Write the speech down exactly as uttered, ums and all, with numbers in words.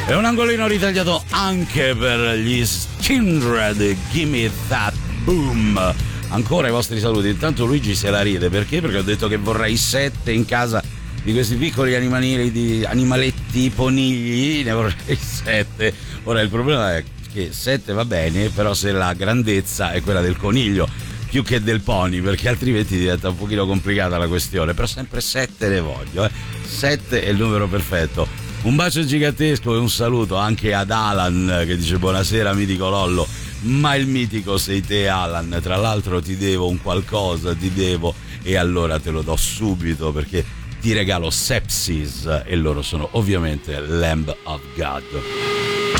È un angolino ritagliato anche per gli Skindred, Gimme That Boom. Ancora i vostri saluti. Intanto Luigi se la ride, perché? Perché ho detto che vorrei sette in casa di questi piccoli animali, di animaletti ponigli, ne vorrei sette. Ora il problema è che sette va bene, però se la grandezza è quella del coniglio più che del pony, perché altrimenti diventa un pochino complicata la questione. Però sempre sette ne voglio, eh. sette è il numero perfetto. Un bacio gigantesco e un saluto anche ad Alan che dice buonasera mitico Lollo, ma il mitico sei te Alan, tra l'altro ti devo un qualcosa, ti devo, e allora te lo do subito perché ti regalo Sepsis e loro sono ovviamente Lamb of God.